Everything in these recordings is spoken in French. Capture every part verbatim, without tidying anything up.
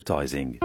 advertising.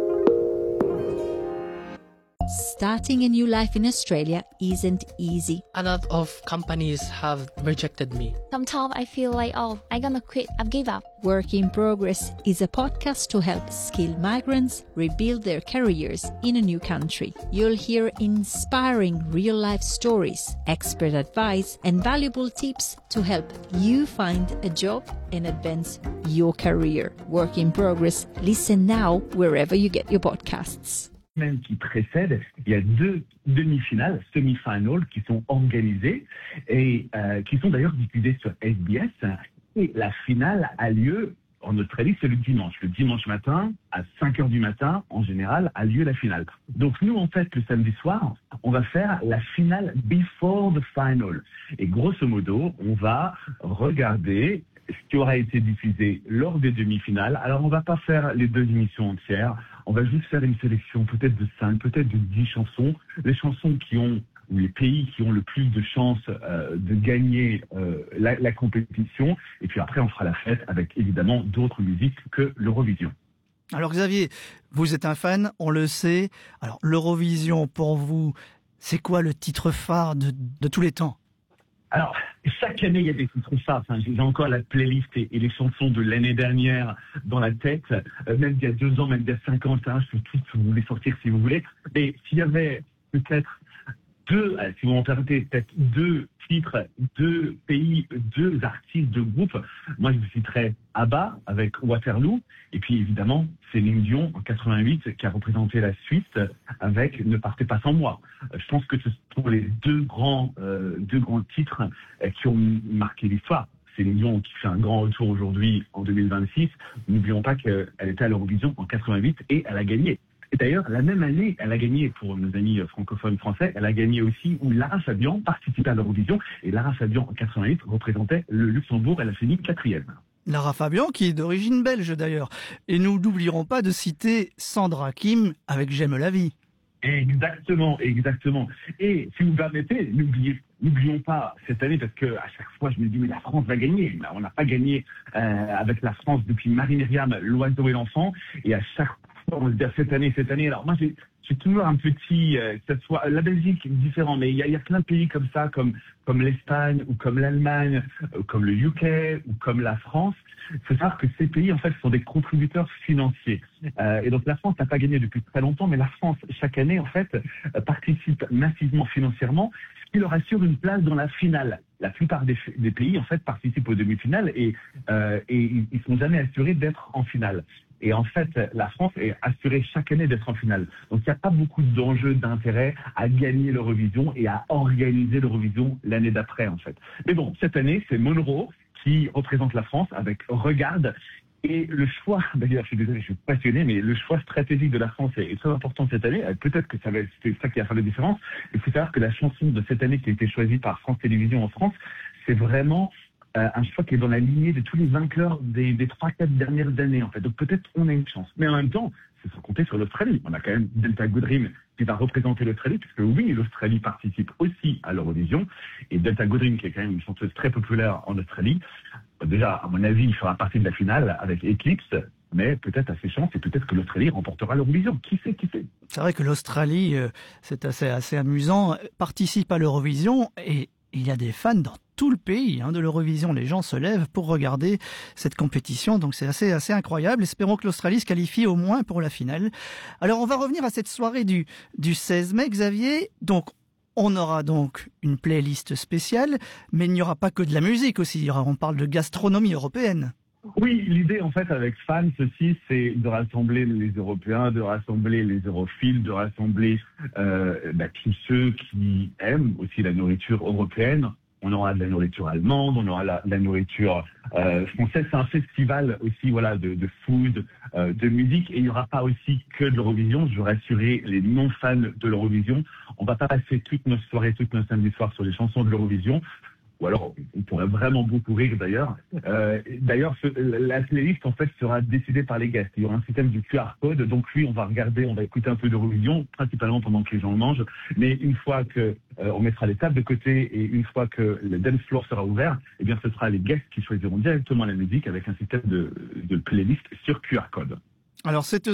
Starting a new life in Australia isn't easy. A lot of companies have rejected me. Sometimes I feel like, oh, I'm gonna quit, I've give up. Work in Progress is a podcast to help skilled migrants rebuild their careers in a new country. You'll hear inspiring real-life stories, expert advice, and valuable tips to help you find a job and advance your career. Work in Progress. Listen now wherever you get your podcasts. Semaine qui précède, il y a deux demi-finales, semi-finals, qui sont organisées et euh, qui sont d'ailleurs diffusées sur S B S. Et la finale a lieu en Australie, c'est le dimanche. Le dimanche matin, à cinq heures du matin, en général, a lieu la finale. Donc nous, en fait, le samedi soir, on va faire la finale before the final. Et grosso modo, on va regarder ce qui aura été diffusé lors des demi-finales. Alors, on va pas faire les deux émissions entières. On va juste faire une sélection, peut-être de cinq, peut-être de dix chansons. Les chansons qui ont, ou les pays qui ont le plus de chances euh, de gagner euh, la, la compétition. Et puis après, on fera la fête avec évidemment d'autres musiques que l'Eurovision. Alors Xavier, vous êtes un fan, on le sait. Alors l'Eurovision, pour vous, c'est quoi le titre phare de, de tous les temps ? Alors, chaque année, il y a des titres phares. Enfin, j'ai encore la playlist et, et les chansons de l'année dernière dans la tête. Euh, même il y a deux ans, même il y a cinq ans, ça, je peux tout vous les sortir si vous voulez. Et s'il y avait peut-être deux, si vous m'en permettez, peut-être deux titres, deux pays, deux artistes, deux groupes, moi je vous citerais ABBA avec Waterloo, et puis évidemment Céline Dion en quatre-vingt-huit qui a représenté la Suisse avec Ne partez pas sans moi. Je pense que ce sont les deux grands, euh, deux grands titres euh, qui ont marqué l'histoire. Céline Dion qui fait un grand retour aujourd'hui en deux mille vingt-six. N'oublions pas qu'elle était à l'Eurovision en quatre-vingt-huit et elle a gagné. Et d'ailleurs, la même année, elle a gagné, pour nos amis francophones français, elle a gagné aussi où Lara Fabian participait à l'Eurovision. Et Lara Fabian, en quatre-vingt-huit, représentait le Luxembourg. Elle a fini quatrième. Lara Fabian, qui est d'origine belge d'ailleurs. Et nous n'oublierons pas de citer Sandra Kim avec J'aime la vie. Exactement, exactement. Et si vous me permettez, n'oubliez, n'oublions pas cette année, parce que à chaque fois je me dis mais la France va gagner. On n'a pas gagné euh, avec la France depuis Marie-Myriam, L'Oiseau et l'Enfant. Et à chaque fois on se dit cette année, cette année. Alors moi j'ai, j'ai toujours un petit, euh, que ce soit la Belgique différent, mais il y a, il y a plein de pays comme ça, comme comme l'Espagne ou comme l'Allemagne, ou comme le U K ou comme la France. Il faut savoir que ces pays, en fait, sont des contributeurs financiers. Euh, et donc, la France n'a pas gagné depuis très longtemps, mais la France, chaque année, en fait, euh, participe massivement financièrement, ce qui leur assure une place dans la finale. La plupart des, des pays, en fait, participent aux demi-finales et, euh, et ils ne sont jamais assurés d'être en finale. Et en fait, la France est assurée chaque année d'être en finale. Donc, il n'y a pas beaucoup d'enjeux d'intérêt à gagner l'Eurovision et à organiser l'Eurovision l'année d'après, en fait. Mais bon, cette année, c'est Monroe qui représente la France avec Regarde. Et le choix, d'ailleurs, je suis désolé, je suis passionné, mais le choix stratégique de la France est, est très important cette année. Peut-être que ça va, c'est ça qui va faire la différence. Il faut savoir que la chanson de cette année qui a été choisie par France Télévisions en France, c'est vraiment euh, un choix qui est dans la lignée de tous les vainqueurs des, des trois, quatre dernières années, en fait. Donc peut-être on a une chance. Mais en même temps, c'est sans compter sur l'Australie. On a quand même Delta Goodrem qui va représenter l'Australie, puisque oui, l'Australie participe aussi à l'Eurovision. Et Delta Goodrem, qui est quand même une chanteuse très populaire en Australie, déjà, à mon avis, il fera partie de la finale avec Eclipse, mais peut-être à ses chances et peut-être que l'Australie remportera l'Eurovision. Qui sait, qui sait. C'est vrai que l'Australie, euh, c'est assez, assez amusant, participe à l'Eurovision et il y a des fans dans tout le pays hein, de l'Eurovision. Les gens se lèvent pour regarder cette compétition, donc c'est assez, assez incroyable. Espérons que l'Australie se qualifie au moins pour la finale. Alors on va revenir à cette soirée du, du seize mai, Xavier. Donc on aura donc une playlist spéciale, mais il n'y aura pas que de la musique aussi. Il y aura, on parle de gastronomie européenne. Oui, l'idée en fait avec Fans aussi, c'est de rassembler les Européens, de rassembler les europhiles, de rassembler euh, bah, tous ceux qui aiment aussi la nourriture européenne. On aura de la nourriture allemande, on aura la, de la nourriture euh, française. C'est un festival aussi, voilà, de, de food, euh, de musique. Et il n'y aura pas aussi que de l'Eurovision. Je veux rassurer les non-fans de l'Eurovision. On va pas passer toutes nos soirées, toutes nos samedis soirs sur les chansons de l'Eurovision. Ou alors, on pourrait vraiment beaucoup rire d'ailleurs. Euh, d'ailleurs, ce, la playlist en fait sera décidée par les guests. Il y aura un système du Q R code. Donc lui, on va regarder, on va écouter un peu d'Eurovision, principalement pendant que les gens mangent. Mais une fois que euh, on mettra les tables de côté et une fois que le dance floor sera ouvert, eh bien, ce sera les guests qui choisiront directement la musique avec un système de, de playlist sur Q R code. Alors, cette